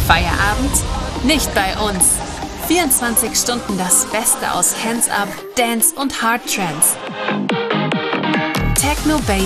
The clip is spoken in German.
Feierabend? Nicht bei uns. 24 Stunden das Beste aus Hands Up, Dance und Hard Trance. Techno, Bass